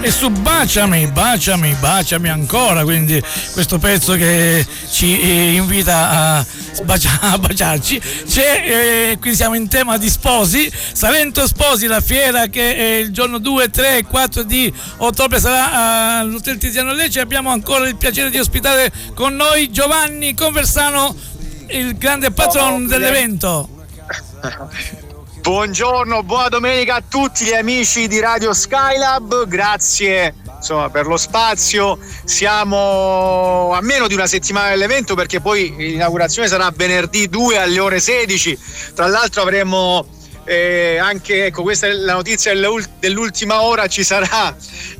e su Baciami ancora, quindi questo pezzo che ci invita a baciarci. Qui siamo in tema di sposi, Salento Sposi, la fiera che il giorno 2, 3 e 4 di ottobre sarà all'Hotel Tiziano Lecce. Abbiamo ancora il piacere di ospitare con noi Giovanni Conversano, il grande patron dell'evento. Buongiorno, buona domenica a tutti gli amici di Radio Skylab, grazie insomma per lo spazio. Siamo a meno di una settimana dall'evento, perché poi l'inaugurazione sarà venerdì 2 alle ore 16. Tra l'altro avremo anche, ecco, questa è la notizia dell'ultima ora, ci saranno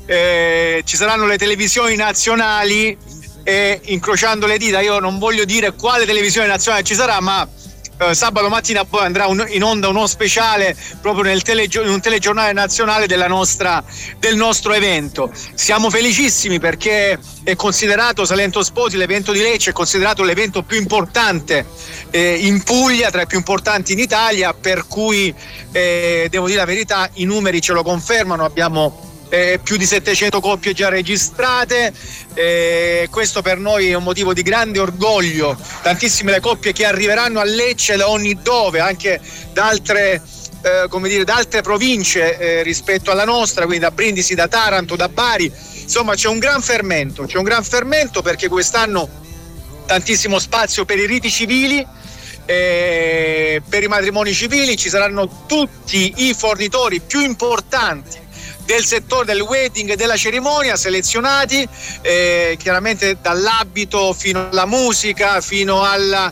le televisioni nazionali, e incrociando le dita, io non voglio dire quale televisione nazionale ci sarà, ma sabato mattina poi andrà in onda uno speciale proprio in un telegiornale nazionale del nostro evento. Siamo felicissimi perché è considerato Salento Sposi, l'evento di Lecce, è considerato l'evento più importante in Puglia, tra i più importanti in Italia, per cui devo dire la verità, i numeri ce lo confermano. Abbiamo più di 700 coppie già registrate, questo per noi è un motivo di grande orgoglio. Tantissime le coppie che arriveranno a Lecce da ogni dove, anche da altre da altre province rispetto alla nostra, quindi da Brindisi, da Taranto, da Bari. Insomma c'è un gran fermento perché quest'anno tantissimo spazio per i riti civili, per i matrimoni civili. Ci saranno tutti i fornitori più importanti del settore del wedding e della cerimonia selezionati, chiaramente dall'abito fino alla musica, fino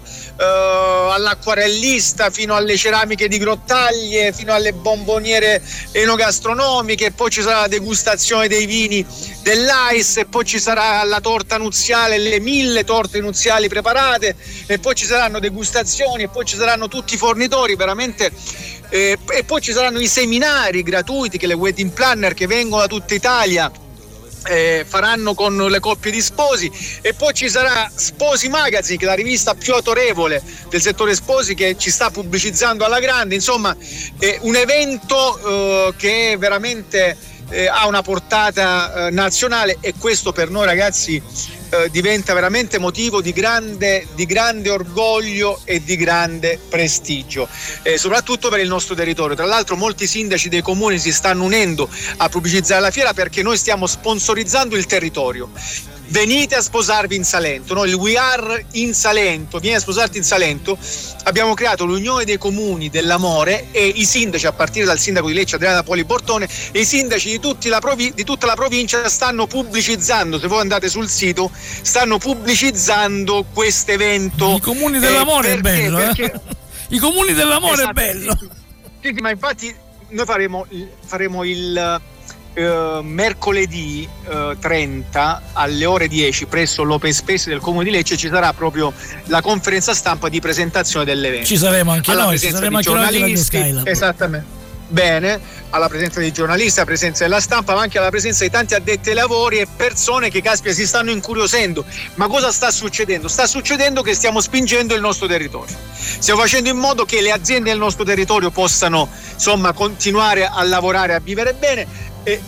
all'acquarellista, fino alle ceramiche di Grottaglie, fino alle bomboniere enogastronomiche. Poi ci sarà la degustazione dei vini dell'AIS, e poi ci sarà la torta nuziale, le 1000 torte nuziali preparate, e poi ci saranno degustazioni, e poi ci saranno tutti i fornitori veramente. E poi ci saranno i seminari gratuiti che le wedding planner che vengono da tutta Italia faranno con le coppie di sposi. E poi ci sarà Sposi Magazine, che è la rivista più autorevole del settore sposi, che ci sta pubblicizzando alla grande. Insomma, è un evento che veramente ha una portata nazionale, e questo per noi ragazzi diventa veramente motivo di grande orgoglio e di grande prestigio, soprattutto per il nostro territorio. Tra l'altro molti sindaci dei comuni si stanno unendo a pubblicizzare la fiera, perché noi stiamo sponsorizzando il territorio. Venite a sposarvi in Salento, no? Il We Are in Salento, vieni a sposarti in Salento. Abbiamo creato l'Unione dei Comuni dell'Amore, e i sindaci, a partire dal sindaco di Lecce Adriana Poli Bortone, e i sindaci di tutta la provincia stanno pubblicizzando. Se voi andate sul sito, stanno pubblicizzando questo evento. I Comuni dell'Amore è bello, perché... I Comuni dell'Amore è bello. Sì, ma infatti noi faremo il mercoledì 30 alle ore 10 presso l'Open Space del Comune di Lecce ci sarà proprio la conferenza stampa di presentazione dell'evento. Ci saremo anche noi, ci saremo anche noi di Skylab. Esattamente. Bene, alla presenza dei giornalisti, alla presenza della stampa, ma anche alla presenza di tanti addetti ai lavori e persone che caspita si stanno incuriosendo. Ma cosa sta succedendo? Sta succedendo che stiamo spingendo il nostro territorio. Stiamo facendo in modo che le aziende del nostro territorio possano insomma continuare a lavorare, a vivere bene.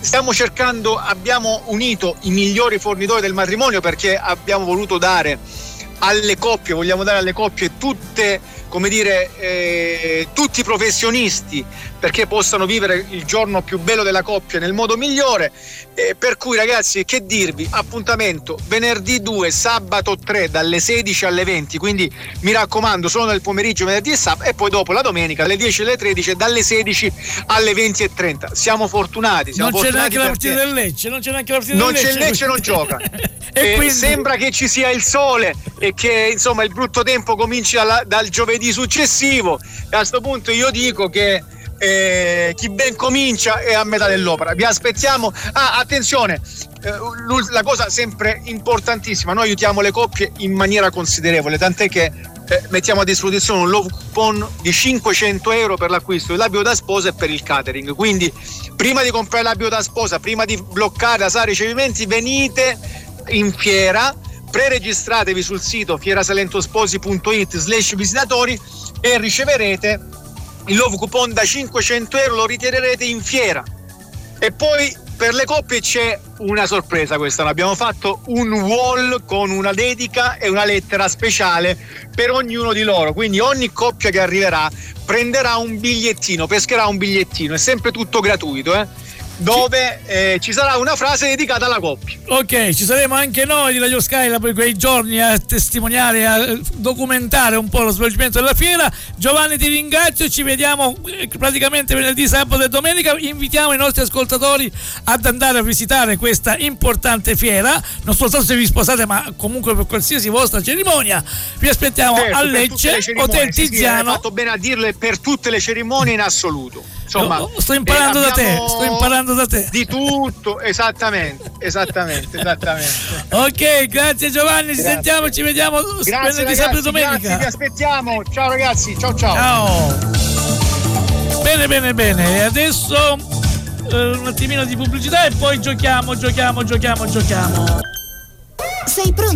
Abbiamo unito i migliori fornitori del matrimonio, perché abbiamo voluto vogliamo dare alle coppie tutte, tutti i professionisti, perché possano vivere il giorno più bello della coppia nel modo migliore. Per cui ragazzi, che dirvi, appuntamento venerdì 2, sabato 3 dalle 16 alle 20, quindi mi raccomando solo nel pomeriggio venerdì e sabato, e poi dopo la domenica alle 10 e alle 13 dalle 16 alle 20:30. Siamo fortunati. Non c'è neanche la partita del Lecce, non c'è il Lecce, non gioca. E quindi... sembra che ci sia il sole e che insomma il brutto tempo cominci dal giovedì successivo, e a questo punto io dico che chi ben comincia è a metà dell'opera. Vi aspettiamo. Attenzione, la cosa sempre importantissima, noi aiutiamo le coppie in maniera considerevole, tant'è che mettiamo a disposizione un love coupon di 500 euro per l'acquisto dell'abito da sposa e per il catering. Quindi prima di comprare l'abito da sposa, prima di bloccare la sala ricevimenti, venite in fiera, preregistratevi sul sito fierasalentosposi.it/visitatori e riceverete il love coupon da 500 euro, lo ritirerete in fiera. E poi Per le coppie c'è una sorpresa quest'anno, abbiamo fatto un wall con una dedica e una lettera speciale per ognuno di loro, quindi ogni coppia che arriverà prenderà un bigliettino, pescherà un bigliettino, è sempre tutto gratuito, dove ci sarà una frase dedicata alla coppia. Ok, ci saremo anche noi di Radio Skylab per quei giorni a testimoniare, a documentare un po' lo svolgimento della fiera. Giovanni, ti ringrazio, ci vediamo praticamente venerdì, sabato e domenica. Invitiamo i nostri ascoltatori ad andare a visitare questa importante fiera, non soltanto se vi sposate ma comunque per qualsiasi vostra cerimonia. Vi aspettiamo a Lecce, Hotel Tiziano. Hai fatto bene a dirle, per tutte le cerimonie in assoluto. Insomma, sto imparando da te. Di tutto, esattamente. Ok, grazie Giovanni, ci sentiamo, ci vediamo venerdì, sabato e domenica. Grazie, vi aspettiamo. Ciao ragazzi, ciao. Bene, e adesso un attimino di pubblicità e poi giochiamo. Sei pronto?